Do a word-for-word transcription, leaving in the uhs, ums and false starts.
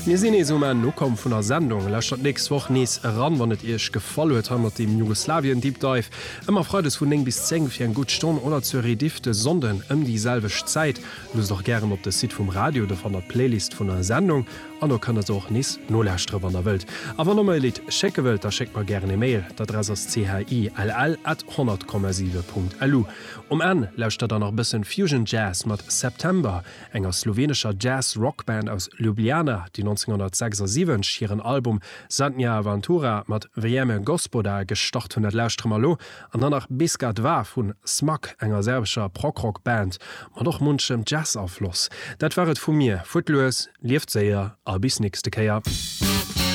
Wir sinn eso man no kom vun der Sendung lächert nest woch nees ran, wann et ech gefallet han mat dem Jugoslawien Deep Dive. Immer freudes vun eng bis zeng fir en gut Stonn oder zur Redifte sonden ëm die selvech Zeit. Lus doch gern op de Sid vum Radio oder van der Playlist vun der Sendung. An kann es auch nis nolächtre an der Welt. Aber normal Lied checke Welt, da checkt man gerne e Mail, d'Adresse ist c h i l l at hundert Komma sieben Punkt l u. Um an lauscht er dann noch bisschen Fusion Jazz mit September, enger slowenischer Jazz-Rockband aus Ljubljana, die neunzehnhundertsechsundsiebzig ihren Album Zadnja Aventura mit Vrijeme Gospoda gestartet und lauscht mal lo, und dann noch Biska dva von Smak, enger serbischer Prog-Rock-Band, mit doch munchem Jazz-Aufluss. Das war es von mir. Footloose, lieft sehr. A bis nächste Keer.